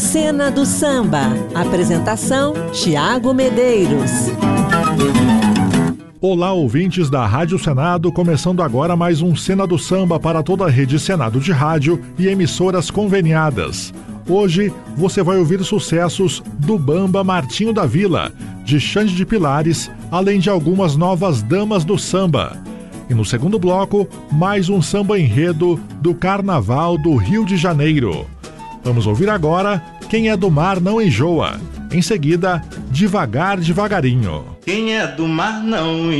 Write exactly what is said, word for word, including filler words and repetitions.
Cena do Samba. Apresentação: Tiago Medeiros. Olá, ouvintes da Rádio Senado, começando agora mais um Cena do Samba para toda a rede Senado de rádio e emissoras conveniadas. Hoje você vai ouvir sucessos do Bamba Martinho da Vila, de Xande de Pilares, além de algumas novas damas do samba. E no segundo bloco, mais um samba enredo do Carnaval do Rio de Janeiro. Vamos ouvir agora Quem é do Mar Não Enjoa. Em seguida, Devagar Devagarinho. Quem é do mar não